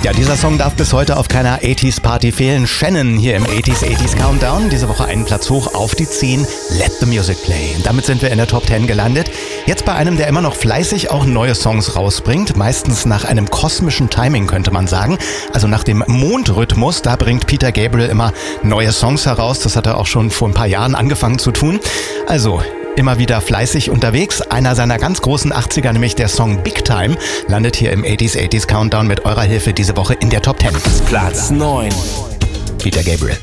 Ja, dieser Song darf bis heute auf keiner 80s-Party fehlen. Shannon hier im 80s Countdown. Diese Woche einen Platz hoch auf die 10. Let the Music Play. Und damit sind wir in der Top 10 gelandet. Jetzt bei einem, der immer noch fleißig auch neue Songs rausbringt. Meistens nach einem kosmischen Timing, könnte man sagen. Also nach dem Mondrhythmus. Da bringt Peter Gabriel immer neue Songs heraus. Das hat er auch schon vor ein paar Jahren angefangen zu tun. Also immer wieder fleißig unterwegs. Einer seiner ganz großen 80er, nämlich der Song Big Time, landet hier im 80s Countdown mit eurer Hilfe diese Woche in der Top 10. Platz 9. Peter Gabriel.